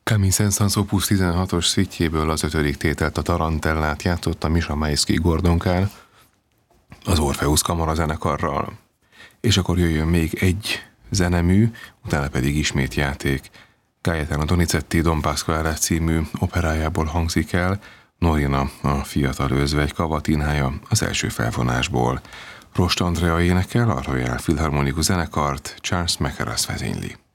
Camille Saint-Saëns Opus 16-os szüitjéből az 5. tételt, a Tarantellát játszotta Misha Maisky Gordonkár az Orpheus Kamara zenekarral. És akkor jöjjön még egy zenemű, utána pedig ismét játék. Gaetano Donizetti Don Pasquale című operájából hangzik el Norina, a fiatal özvegy kavatínája az első felvonásból. Rost Andrea énekel, a Royal Philharmonic zenekart Charles Mackerras vezényli.